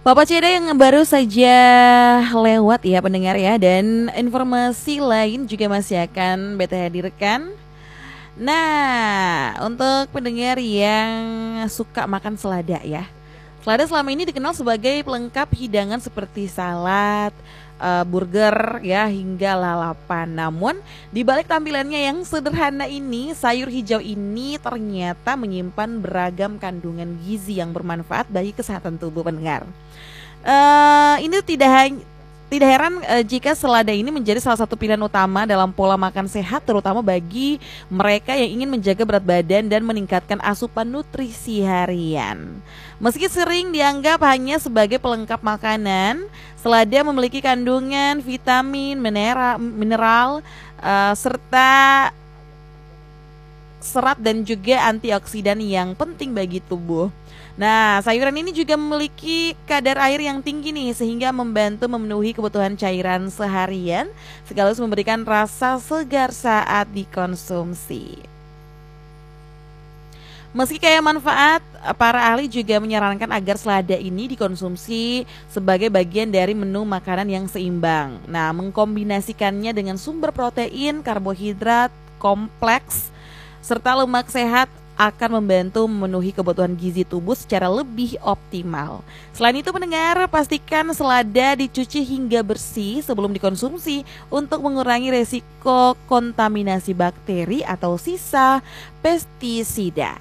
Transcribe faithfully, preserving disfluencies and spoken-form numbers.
Papa Ceda yang baru saja lewat ya pendengar ya, dan informasi lain juga masih akan beta hadirkan. Nah, untuk pendengar yang suka makan selada ya, selada selama ini dikenal sebagai pelengkap hidangan seperti salad, eh, burger ya hingga lalapan. Namun di balik tampilannya yang sederhana ini, sayur hijau ini ternyata menyimpan beragam kandungan gizi yang bermanfaat bagi kesehatan tubuh pendengar. Eh, ini tidak hanya tidak heran eh, jika selada ini menjadi salah satu pilihan utama dalam pola makan sehat, terutama bagi mereka yang ingin menjaga berat badan dan meningkatkan asupan nutrisi harian. Meski sering dianggap hanya sebagai pelengkap makanan, selada memiliki kandungan vitamin, mineral, mineral eh, serta serat dan juga antioksidan yang penting bagi tubuh. Nah, sayuran ini juga memiliki kadar air yang tinggi nih, sehingga membantu memenuhi kebutuhan cairan seharian sekaligus memberikan rasa segar saat dikonsumsi. Meski kaya manfaat, para ahli juga menyarankan agar selada ini dikonsumsi sebagai bagian dari menu makanan yang seimbang. Nah, mengkombinasikannya dengan sumber protein, karbohidrat kompleks, serta lemak sehat akan membantu memenuhi kebutuhan gizi tubuh secara lebih optimal. Selain itu pendengar, pastikan selada dicuci hingga bersih sebelum dikonsumsi untuk mengurangi resiko kontaminasi bakteri atau sisa pestisida.